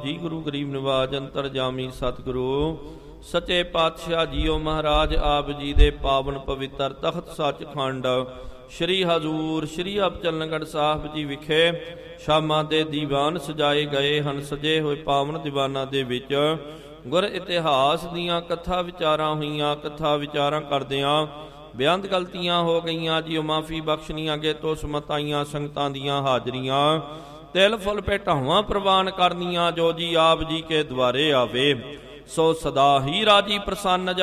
ਜੀ। ਗੁਰੂ ਗਰੀਬ ਨਿਵਾਜ ਅੰਤਰਜਾਮੀ ਸਤਿਗੁਰੂ ਸੱਚੇ ਪਾਤਸ਼ਾਹ ਜੀਓ ਮਹਾਰਾਜ ਆਪ ਜੀ ਦੇ ਪਾਵਨ ਪਵਿੱਤਰ ਤਖਤ ਸੱਚਖੰਡ ਸ਼੍ਰੀ ਹਜ਼ੂਰ ਸ਼੍ਰੀ ਅਬਚਲਨਗੜ੍ਹ ਸਾਹਿਬ ਜੀ ਵਿਖੇ ਸ਼ਾਮਾਂ ਦੇ ਦੀਵਾਨ ਸਜਾਏ ਗਏ ਹਨ। ਸਜੇ ਹੋਏ ਪਾਵਨ ਦੀਵਾਨਾਂ ਦੇ ਵਿੱਚ ਗੁਰ ਇਤਿਹਾਸ ਦੀਆਂ ਕਥਾ ਵਿਚਾਰਾਂ ਹੋਈਆਂ। ਕਥਾ ਵਿਚਾਰਾਂ ਕਰਦਿਆਂ ਬੇਅੰਤ ਗਲਤੀਆਂ ਹੋ ਗਈਆਂ ਜੀ, ਮਾਫੀ ਬਖਸ਼ਣੀ। ਅੱਗੇ ਤੋਂ ਸਮਤਾਈਆਂ ਸੰਗਤਾਂ ਦੀਆਂ ਹਾਜ਼ਰੀਆਂ ਤਿਲ ਫੁੱਲ ਭੇਟਾਵਾਂ ਪ੍ਰਵਾਨ ਕਰਨੀਆਂ। ਜੋ ਜੀ ਆਪ ਜੀ ਕੇ ਦੁਆਰੇ ਆਵੇ ਸੋ ਸਦਾ ਹੀ ਰਾਜੀ ਪ੍ਰਸੰਨ